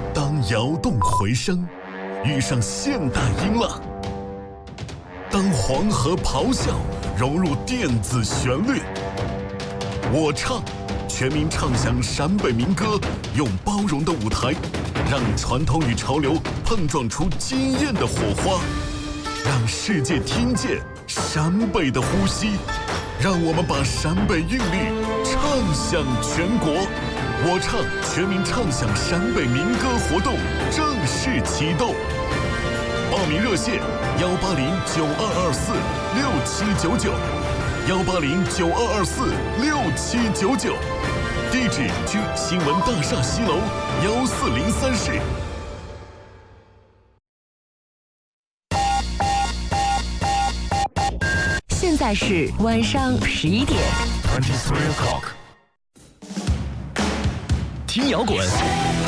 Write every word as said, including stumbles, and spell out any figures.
当摇动回声遇上现代音浪，当黄河咆哮融入电子旋律，我唱全民唱响陕北民歌，用包容的舞台，让传统与潮流碰撞出惊艳的火花，让世界听见陕北的呼吸，让我们把陕北韵律唱响全国。我唱全民唱响陕北民歌活动正式启动，报名热线：幺八零九二二四六七九九，幺八零九二二四六七九九，地址居新闻大厦西楼幺四零三室。 现在是晚上十一点。 听摇滚